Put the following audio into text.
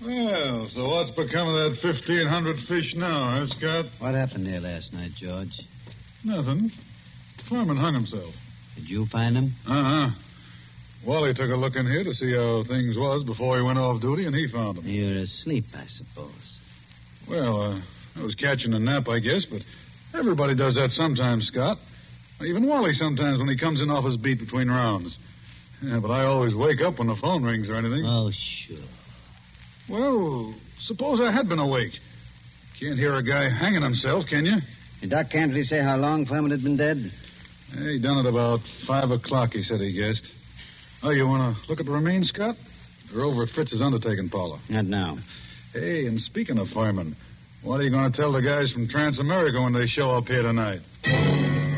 Well, so what's become of that 1,500 fish now, huh, Scott? What happened there last night, George? Nothing. Foreman hung himself. Did you find him? Uh-huh. Wally took a look in here to see how things was before he went off duty, and he found him. You're asleep, I suppose. Well, I was catching a nap, I guess, but everybody does that sometimes, Scott. Even Wally sometimes when he comes in off his beat between rounds. Yeah, but I always wake up when the phone rings or anything. Oh, sure. Well, suppose I had been awake. Can't hear a guy hanging himself, can you? Did Doc Cantley say how long Foreman had been dead? He done it about 5 o'clock, he said he guessed. Oh, you want to look at the remains, Scott? They're over at Fritz's undertaking parlor. Not now. Hey, and speaking of firemen, what are you going to tell the guys from Transamerica when they show up here tonight?